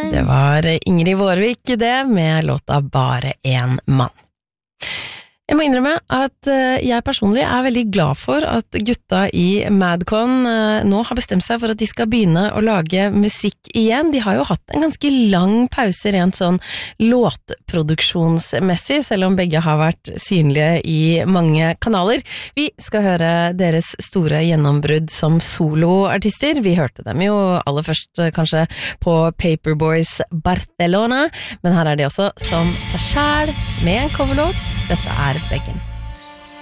Det var Ingrid Vårvik det med låta Bare en mann. Jeg må innrømme at jeg personlig veldig glad for at gutta i Madcon nå har bestemt seg for at de skal begynne å lage musikk igjen. De har jo hatt en ganske lang pause rent sånn låtproduksjonsmessig, selv om begge har vært synlige i mange kanaler. Vi skal høre deres store gjennombrudd som soloartister. Vi hørte dem jo aller først kanskje på Paperboys Barcelona, men her de også som seg selv med en coverlåt. Dette Beggen.